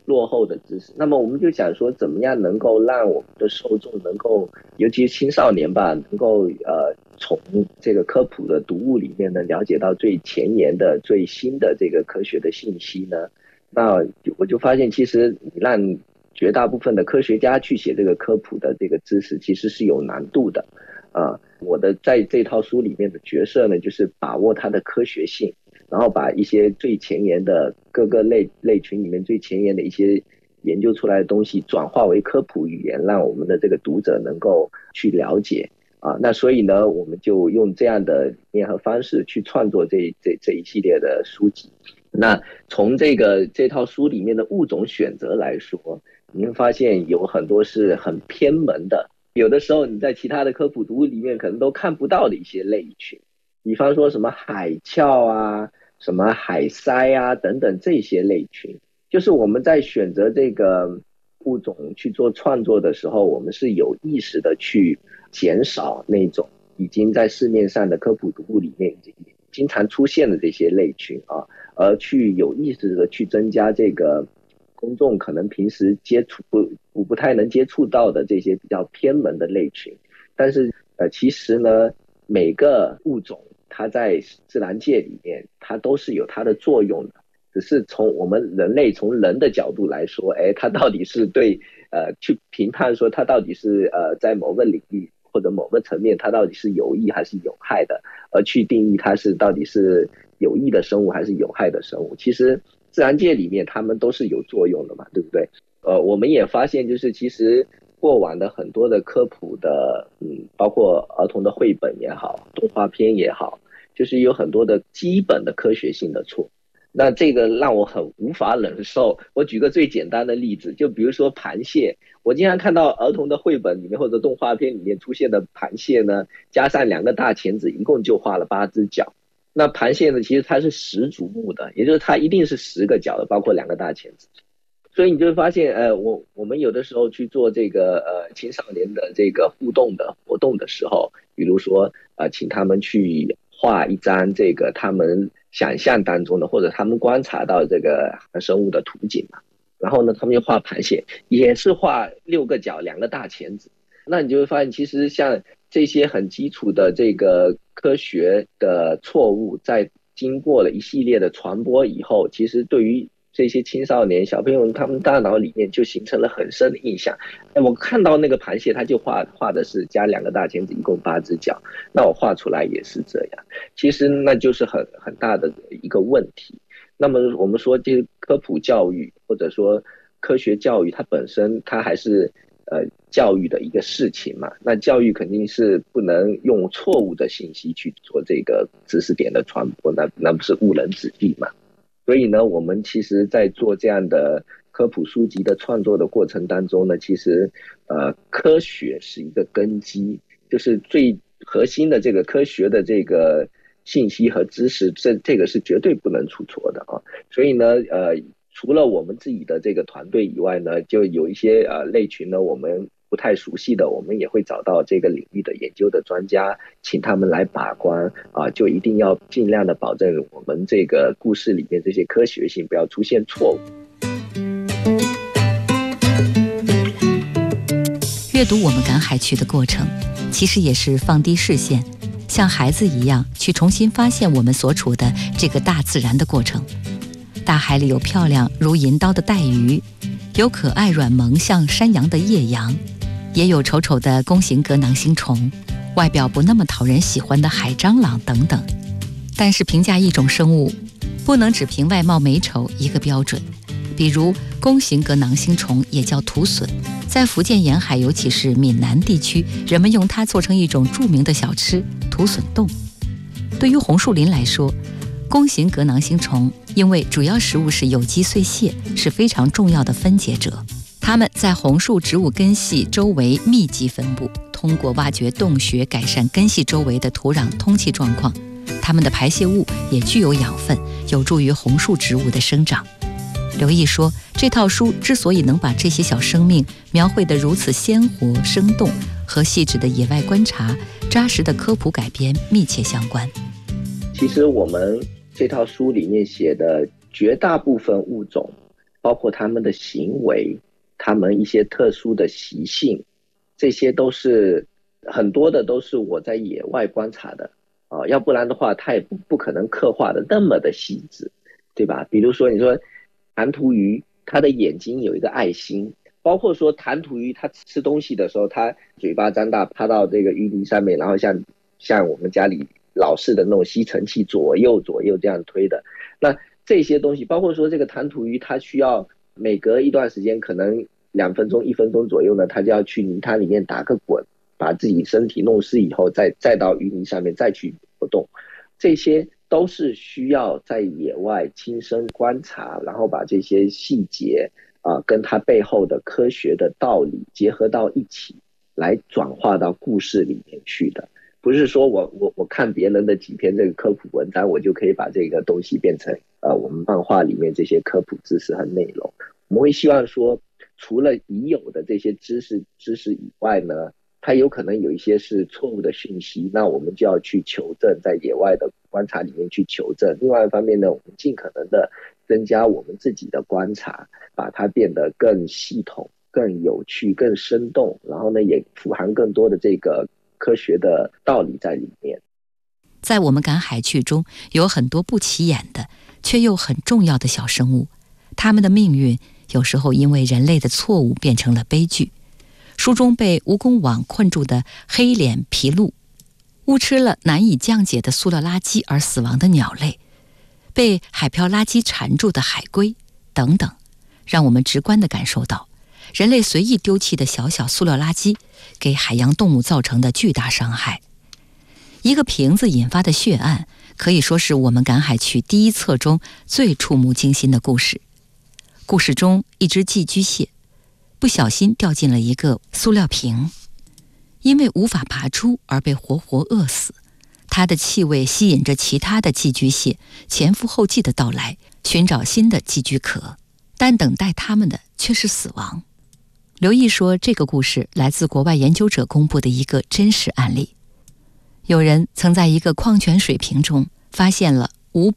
落后的知识。那么我们就想说，怎么样能够让我们的受众能够，尤其是青少年吧，能够从这个科普的读物里面呢，了解到最前沿的、最新的这个科学的信息呢？那我就发现，其实你让绝大部分的科学家去写这个科普的这个知识，其实是有难度的。我的在这套书里面的角色呢，就是把握它的科学性，然后把一些最前沿的各个类群里面最前沿的一些研究出来的东西，转化为科普语言，让我们的这个读者能够去了解。那所以呢，我们就用这样的理念和方式去创作这一系列的书籍。那从这套书里面的物种选择来说，你会发现有很多是很偏门的，有的时候你在其他的科普读物里面可能都看不到的一些类群，比方说什么海鞘啊、什么海鳃啊等等这些类群，就是我们在选择这个物种去做创作的时候，我们是有意识的去减少那种已经在市面上的科普读物里面经常出现的这些类群而去有意识的去增加这个公众可能平时不太能接触到的这些比较偏门的类群。但是其实呢，每个物种它在自然界里面它都是有它的作用的，只是从我们人类从人的角度来说，它到底是对去评判说它到底是在某个领域或者某个层面它到底是有益还是有害的，而去定义它是到底是有益的生物还是有害的生物。其实自然界里面它们都是有作用的嘛，对不对？我们也发现就是其实过往的很多的科普的包括儿童的绘本也好，动画片也好，就是有很多的基本的科学性的错。那这个让我很无法忍受。我举个最简单的例子，就比如说螃蟹，我经常看到儿童的绘本里面或者动画片里面出现的螃蟹呢，加上2个大钳子，一共就画了8只脚。那螃蟹呢，其实它是10足目的，也就是它一定是10个脚的，包括2个大钳子。所以你就会发现，我们有的时候去做这个青少年的这个互动的活动的时候，比如说请他们去画一张这个他们想象当中的或者他们观察到这个生物的图景嘛，然后呢，他们就画螃蟹，也是画6个脚2个大钳子。那你就会发现，其实像这些很基础的这个科学的错误，在经过了一系列的传播以后，其实对于这些青少年小朋友他们大脑里面就形成了很深的印象。我看到那个螃蟹，他就画的是加2个大钳子，一共8只脚，那我画出来也是这样。其实那就是很大的一个问题。那么我们说这个科普教育或者说科学教育，它本身它还是教育的一个事情嘛，那教育肯定是不能用错误的信息去做这个知识点的传播，那不是误人子弟嘛。所以呢，我们其实在做这样的科普书籍的创作的过程当中呢，其实科学是一个根基，就是最核心的这个科学的这个信息和知识，这个是绝对不能出错的啊。所以呢，除了我们自己的这个团队以外呢，就有一些类群呢，我们不太熟悉的，我们也会找到这个领域的研究的专家，请他们来把关就一定要尽量的保证我们这个故事里面这些科学性不要出现错误。 阅读我们赶海去的过程，其实也是放低视线，像孩子一样去重新发现我们所处的这个大自然的过程。大海里有漂亮如银刀的带鱼，有可爱软萌像山羊的夜羊，也有丑丑的弓形革囊星虫，外表不那么讨人喜欢的海蟑螂等等。但是评价一种生物，不能只凭外貌美丑一个标准。比如弓形革囊星虫也叫土笋，在福建沿海尤其是闽南地区，人们用它做成一种著名的小吃土笋冻。对于红树林来说，弓形革囊星虫因为主要食物是有机碎屑，是非常重要的分解者。它们在红树植物根系周围密集分布，通过挖掘洞穴改善根系周围的土壤通气状况。它们的排泄物也具有养分，有助于红树植物的生长。刘毅说，这套书之所以能把这些小生命描绘得如此鲜活生动，和细致的野外观察、扎实的科普改编密切相关。 其实我们这套书里面写的绝大部分物种， 包括它们的行为，它们一些特殊的习性，这些都是很多的都是我在野外观察的要不然的话它也不可能刻画的那么的细致，对吧？比如说你说弹涂鱼，它的眼睛有一个爱心，包括说弹涂鱼它吃东西的时候，它嘴巴张大趴到这个淤泥上面，然后像我们家里老式的那种吸尘器左右这样推的，那这些东西，包括说这个弹涂鱼，它需要每隔一段时间，可能2分钟、1分钟左右呢，它就要去泥滩里面打个滚，把自己身体弄湿以后，再到淤泥上面再去活动，这些都是需要在野外亲身观察，然后把这些细节跟它背后的科学的道理结合到一起，来转化到故事里面去的。不是说我看别人的几篇这个科普文章，我就可以把这个东西变成我们漫画里面这些科普知识和内容。我们会希望说，除了已有的这些知识以外呢，它有可能有一些是错误的讯息，那我们就要去求证，在野外的观察里面去求证。另外一方面呢，我们尽可能的增加我们自己的观察，把它变得更系统、更有趣、更生动，然后呢，也富含更多的这个科学的道理在里面。 在我们赶海去中，有很多不起眼的却又很重要的小生物，它们的命运有时候因为人类的错误变成了悲剧。书中被蜈蚣网困住的黑脸琵鹭，误吃了难以降解的塑料垃圾而死亡的鸟类，被海漂垃圾缠住的海龟等等，让我们直观地感受到人类随意丢弃的小小塑料垃圾给海洋动物造成的巨大伤害。一个瓶子引发的血案，可以说是我们赶海去第一册中最触目惊心的故事。故事中，一只寄居蟹不小心掉进了一个塑料瓶，因为无法爬出而被活活饿死。它的气味吸引着其他的寄居蟹前赴后继的到来，寻找新的寄居壳，但等待它们的却是死亡。刘毅说，这个故事来自国外研究者公布的一个真实案例。有人曾在一个矿泉水瓶中发现了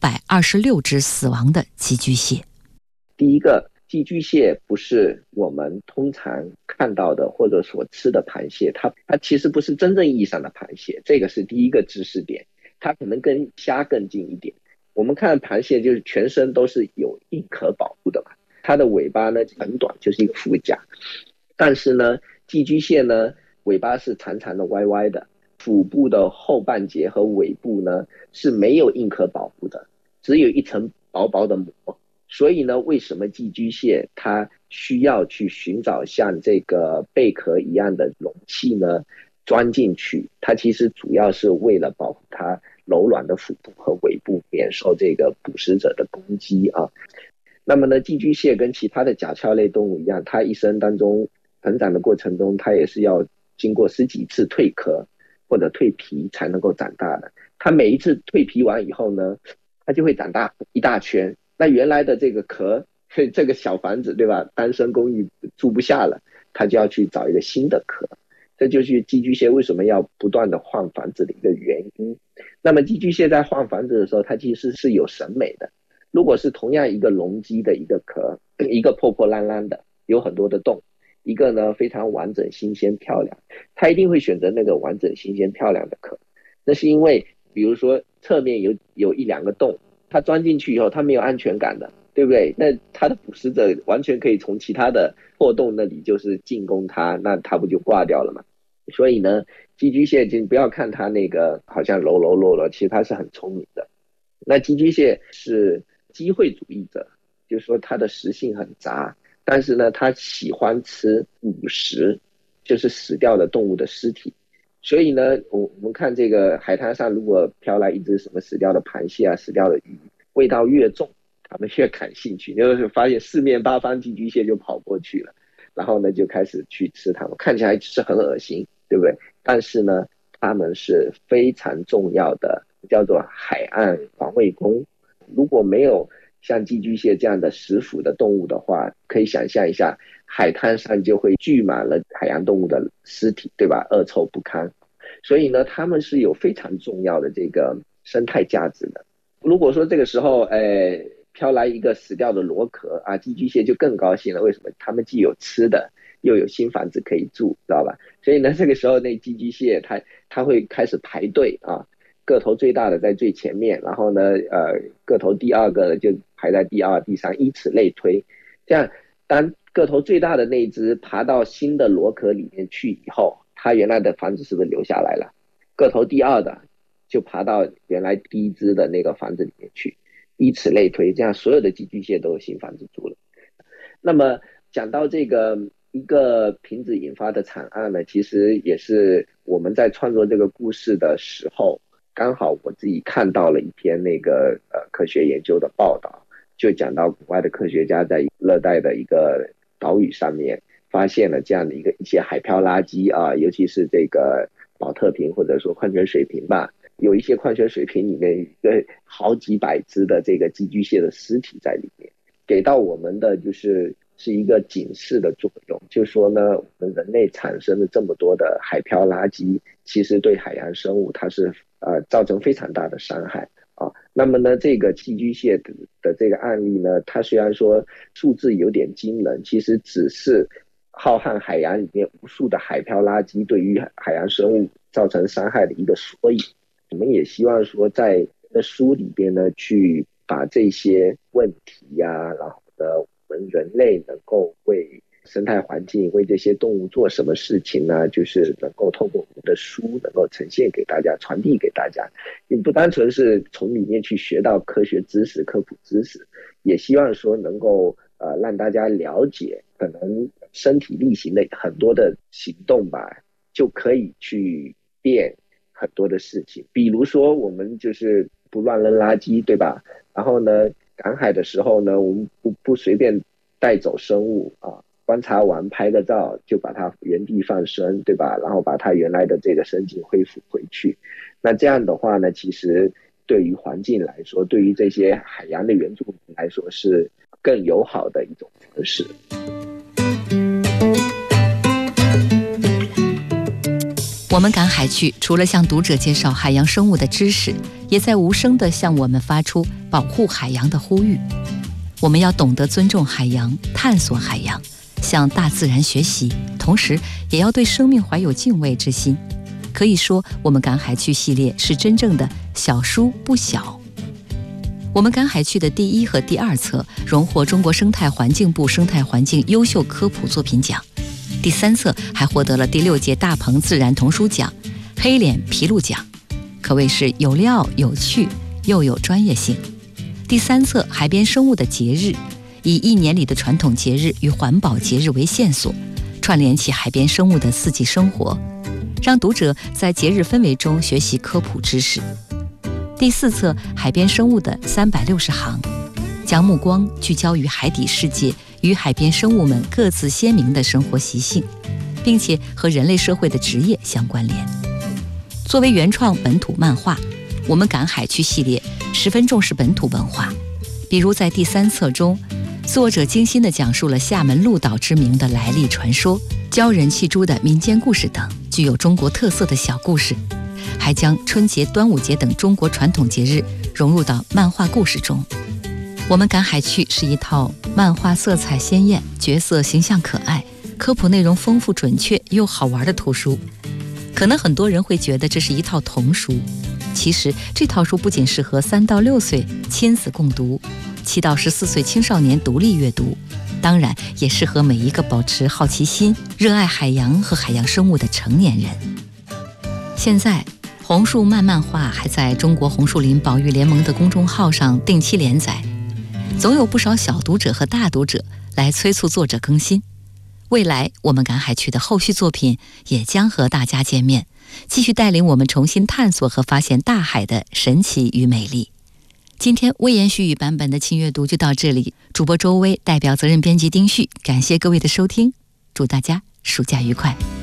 526只死亡的寄居蟹。 第一个，寄居蟹不是我们通常看到的或者所吃的螃蟹，它其实不是真正意义上的螃蟹，这个是第一个知识点。它可能跟虾更近一点。我们看螃蟹就是全身都是有硬壳保护的嘛，它的尾巴呢很短，就是一个腹甲。但是呢，寄居蟹呢尾巴是长长的歪歪的，腹部的后半截和尾部呢是没有硬壳保护的，只有一层薄薄的膜。所以呢，为什么寄居蟹它需要去寻找像这个贝壳一样的容器呢？钻进去，它其实主要是为了保护它柔软的腹部和尾部免受这个捕食者的攻击啊。那么呢，寄居蟹跟其他的甲壳类动物一样，它一生当中成长的过程中，它也是要经过10几次蜕壳或者蜕皮才能够长大的。它每一次蜕皮完以后呢，它就会长大一大圈。那原来的这个壳，这个小房子对吧？单身公寓住不下了，它就要去找一个新的壳。这就是寄居蟹为什么要不断的换房子的一个原因。那么寄居蟹在换房子的时候，它其实是有审美的。如果是同样一个容积的一个壳，一个破破烂烂的，有很多的洞，一个呢非常完整、新鲜、漂亮，它一定会选择那个完整、新鲜、漂亮的壳。那是因为，比如说侧面有1、2个洞，它钻进去以后，它没有安全感的，对不对？那它的捕食者完全可以从其他的破洞那里就是进攻它，那它不就挂掉了吗？所以呢，寄居蟹就不要看它那个好像柔柔弱弱，其实它是很聪明的。那寄居蟹是机会主义者，就是说它的食性很杂，但是呢，它喜欢吃腐食，就是死掉的动物的尸体。所以呢，我们看这个海滩上，如果飘来一只什么死掉的螃蟹啊、死掉的鱼，味道越重，他们越感兴趣。就是发现四面八方寄居蟹就跑过去了，然后呢就开始去吃它们，看起来是很恶心，对不对？但是呢，它们是非常重要的，叫做海岸防卫工。如果没有像寄居蟹这样的食腐的动物的话，可以想象一下，海滩上就会聚满了海洋动物的尸体，对吧？恶臭不堪。所以呢，它们是有非常重要的这个生态价值的。如果说这个时候， 飘来一个死掉的螺壳啊，寄居蟹就更高兴了。为什么？它们既有吃的，又有新房子可以住，知道吧？所以呢，这个时候那寄居蟹它会开始排队啊，个头最大的在最前面，然后呢，个头第二个就排在第二、第三，以此类推。这样，当个头最大的那只爬到新的螺壳里面去以后，它原来的房子是不是留下来了？个头第二的就爬到原来第一只的那个房子里面去，以此类推，这样所有的寄居蟹都有新房子住了。那么讲到这个一个瓶子引发的惨案呢，其实也是我们在创作这个故事的时候，刚好我自己看到了一篇那个科学研究的报道，就讲到国外的科学家在热带的一个岛屿上面发现了这样的一些海漂垃圾啊，尤其是这个保特瓶或者说矿泉水瓶吧，有一些矿泉水瓶里面有好几百只的这个寄居蟹的尸体在里面，给到我们的是一个警示的作用，就是说呢，我们人类产生了这么多的海漂垃圾，其实对海洋生物它是造成非常大的伤害啊。那么呢，这个寄居蟹的这个案例呢，它虽然说数字有点惊人，其实只是浩瀚海洋里面无数的海漂垃圾对于海洋生物造成伤害的一个缩影。我们也希望说在书里边呢，去把这些问题呀，然后呢，我们人类能够为生态环境、为这些动物做什么事情呢？就是能够透过我们的书能够呈现给大家、传递给大家。也不单纯是从里面去学到科学知识、科普知识，也希望说能够让大家了解，可能身体力行的很多的行动吧，就可以去变很多的事情。比如说，我们就是不乱扔垃圾，对吧？然后呢，赶海的时候呢，我们不随便带走生物啊，观察完拍个照就把它原地放生，对吧？然后把它原来的这个生境恢复回去。那这样的话呢，其实对于环境来说，对于这些海洋的原住民来说，是更友好的一种方式。 我们赶海去，除了向读者介绍海洋生物的知识，也在无声地向我们发出保护海洋的呼吁。我们要懂得尊重海洋，探索海洋，向大自然学习，同时也要对生命怀有敬畏之心。可以说，我们赶海去系列是真正的小书不小。我们赶海去的第1和第2册荣获中国生态环境部生态环境优秀科普作品奖，第3册还获得了第6届大鹏自然童书奖、黑脸琵鹭奖，可谓是有料、有趣又有专业性。第3册海边生物的节日，以1年里的传统节日与环保节日为线索，串联起海边生物的四季生活，让读者在节日氛围中学习科普知识。第4册海边生物的360行，将目光聚焦于海底世界与海边生物们各自鲜明的生活习性，并且和人类社会的职业相关联。作为原创本土漫画，我们赶海去系列十分重视本土文化，比如在第3册中，作者精心地讲述了厦门鹿岛之名的来历传说、教人弃猪的民间故事等具有中国特色的小故事，还将春节、端午节等中国传统节日融入到漫画故事中。我们赶海去是一套漫画色彩鲜艳、角色形象可爱、科普内容丰富准确又好玩的图书。可能很多人会觉得这是一套童书，其实这套书不仅适合3到6岁亲子共读，7到14岁青少年独立阅读，当然也适合每一个保持好奇心、热爱海洋和海洋生物的成年人。现在红树漫漫画还在中国红树林保育联盟的公众号上定期连载，总有不少小读者和大读者来催促作者更新。未来我们赶海去的后续作品也将和大家见面，继续带领我们重新探索和发现大海的神奇与美丽。今天微言絮语版本的轻阅读就到这里，主播周薇代表责任编辑丁旭，感谢各位的收听，祝大家暑假愉快。